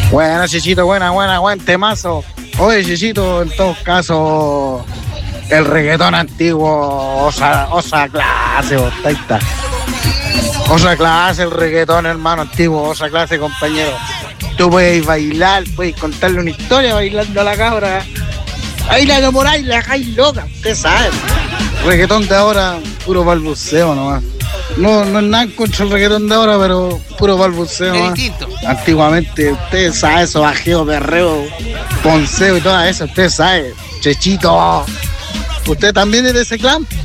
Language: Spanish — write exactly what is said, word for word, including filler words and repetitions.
Buena, Chichito, buena, buena, buen temazo. Oye, Chichito, en todos casos, el reggaetón antiguo, osa, osa clase, vos, ahí está. Osa clase, el reggaetón, hermano, antiguo, osa clase, compañero. Tú puedes bailar, puedes contarle una historia bailando a la cabra. Ahí la enamoráis, la dejáis loca, usted sabe. Reggaetón de ahora, puro balbuceo nomás. No, no es nada contra el reggaetón de ahora, pero puro balbuceo Es nomás. distinto. Antiguamente, usted sabe eso, bajeo, perreo, ponceo y todo eso, usted sabe. Chechito, usted también es de ese clan.